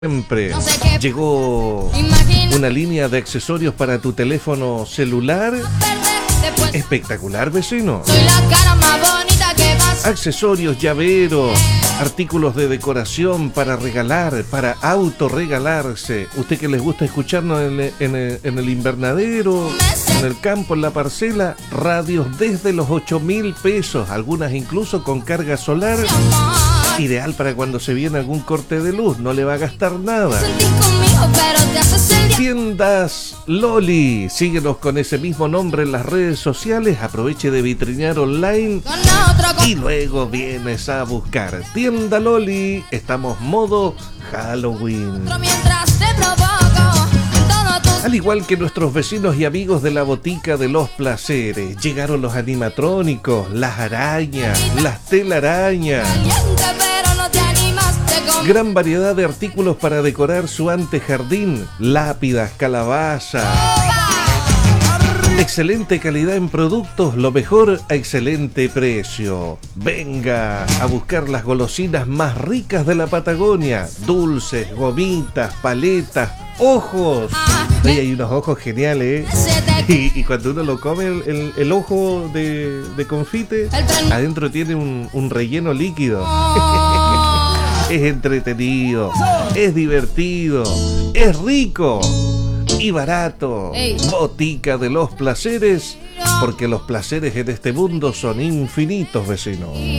Siempre llegó una línea de accesorios para tu teléfono celular. Espectacular, vecino. Soy la cara más bonita que vas. Accesorios, llaveros, artículos de decoración para regalar, para autorregalarse. Usted que les gusta escucharnos en el invernadero, en el campo, en la parcela, radios desde los 8.000 pesos, algunas incluso con carga solar. Ideal para cuando se viene algún corte de luz, no le va a gastar nada. Tiendas Loli, síguenos con ese mismo nombre en las redes sociales, aproveche de vitrinear online y luego vienes a buscar. Tienda Loli, estamos modo Halloween. Al igual que nuestros vecinos y amigos de la Botica de los Placeres, llegaron los animatrónicos, las arañas, las telarañas. Gran variedad de artículos para decorar su antejardín, lápidas, calabazas. Excelente calidad en productos, lo mejor a excelente precio. Venga a buscar las golosinas más ricas de la Patagonia. Dulces, gomitas, paletas, ojos. Ahí hay unos ojos geniales, ¿eh? Y cuando uno lo come, el ojo de confite, adentro tiene un relleno líquido. Es entretenido, es divertido, es rico y barato. Botica de los Placeres, porque los placeres en este mundo son infinitos, vecinos.